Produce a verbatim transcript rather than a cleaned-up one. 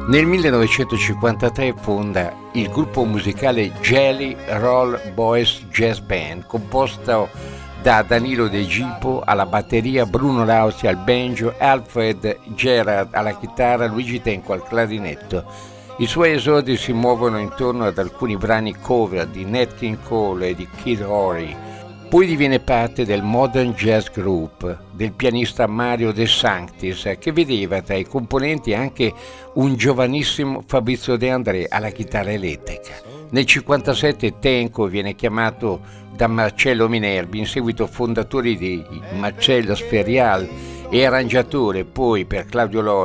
Nel millenovecentocinquantatré fonda il gruppo musicale Jelly Roll Boys Jazz Band, composto da Danilo De Gipo alla batteria, Bruno Lauzi al banjo, Alfred Gerard alla chitarra, Luigi Tenco al clarinetto. I suoi esodi si muovono intorno ad alcuni brani cover di Nat King Cole e di Kid Ory. Poi diviene parte del Modern Jazz Group del pianista Mario De Sanctis, che vedeva tra i componenti anche un giovanissimo Fabrizio De André alla chitarra elettrica. Nel cinquantasette Tenco viene chiamato da Marcello Minervi, in seguito fondatore di Marcello Sferial e arrangiatore poi per Claudio Lolli